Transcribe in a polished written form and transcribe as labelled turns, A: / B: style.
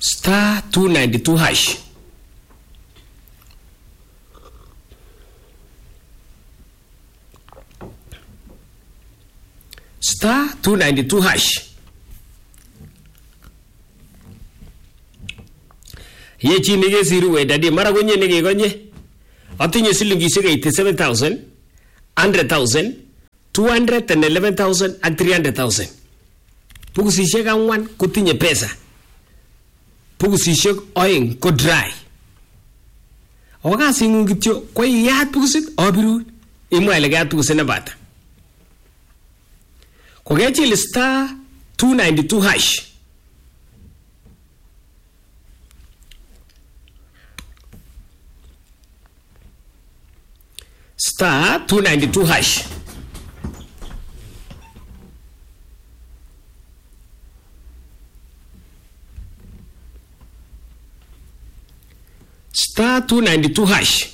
A: star 292 hash. Star 292 hash. Ye chi nige siru we dadi mara gonye nige gonye. Atinye silingishek 87,000, 100,000, 211,000 and 300,000. Pugusishek angwan kutinye pesa. Pugusishek oeng ko dry. Wakasi ngung kityo kwa iyat pugusit obirun imwa ile gat pugusit na bata. Kogechil star 292 hash. Star 292 hash. Star 292 hash.